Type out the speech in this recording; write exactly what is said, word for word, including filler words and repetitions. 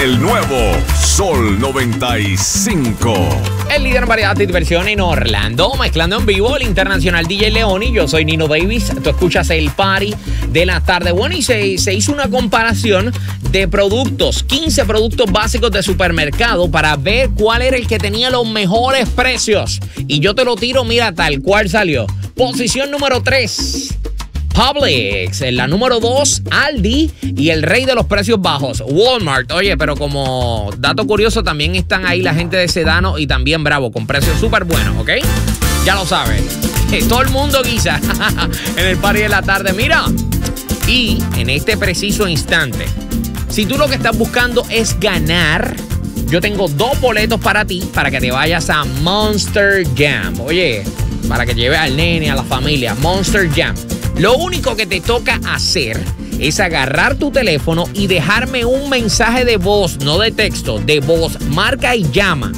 el nuevo Sol noventa y cinco. El líder en variedad y diversión en Orlando, mezclando en vivo el internacional D J Leoni. Yo soy Nino Davis, tú escuchas el party de la tarde. Bueno, y se, se hizo una comparación de productos, quince productos básicos de supermercado para ver cuál era el que tenía los mejores precios. Y yo te lo tiro, mira, tal cual salió. Posición número tres. Publix, en la número dos, Aldi, y el rey de los precios bajos, Walmart. Oye, pero como dato curioso, también están ahí la gente de Sedano y también Bravo, con precios súper buenos, ¿ok? Ya lo saben. Todo el mundo guisa en el party de la tarde. Mira, y en este preciso instante, si tú lo que estás buscando es ganar, yo tengo dos boletos para ti, para que te vayas a Monster Jam. Oye, para que lleves al nene, a la familia, Monster Jam. Lo único que te toca hacer es agarrar tu teléfono y dejarme un mensaje de voz, no de texto, de voz. Marca y llama